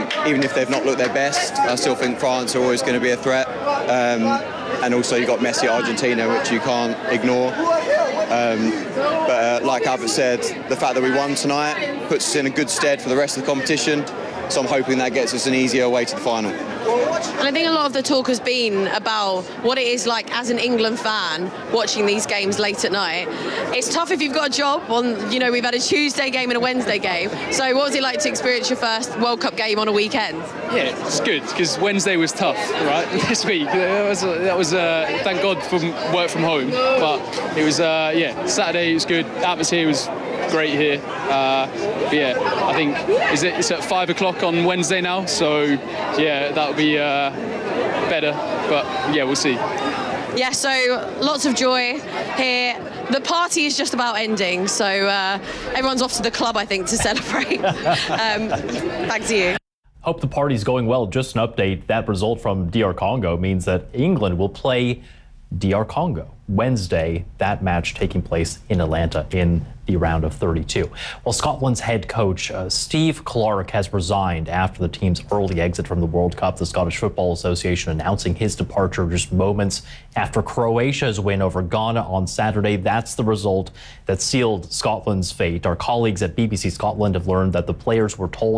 even if they've not looked their best, I still think France are always going to be a threat. And also you've got Messi at Argentina, which you can't ignore. But like Albert said, the fact that we won tonight puts us in a good stead for the rest of the competition. So I'm hoping that gets us an easier way to the final. And I think a lot of the talk has been about what it is like as an England fan watching these games late at night. It's tough if you've got a job on, we've had a Tuesday game and a Wednesday game. So what was it like to experience your first World Cup game on a weekend? Yeah, it's good because Wednesday was tough, right? This week that was thank God for work from home, but it was Saturday was good. The atmosphere was great here. But yeah, I think it's at 5 o'clock on Wednesday now, so yeah, that'll be better. But yeah, we'll see. Yeah, so lots of joy here. The party is just about ending, so everyone's off to the club, I think, to celebrate. Back to you. Hope the party's going well. Just an update, that result from DR Congo means that England will play DR Congo Wednesday, that match taking place in Atlanta in the round of 32. Well, Scotland's head coach, Steve Clarke, has resigned after the team's early exit from the World Cup. The Scottish Football Association announcing his departure just moments after Croatia's win over Ghana on Saturday. That's the result that sealed Scotland's fate. Our colleagues at BBC Scotland have learned that the players were told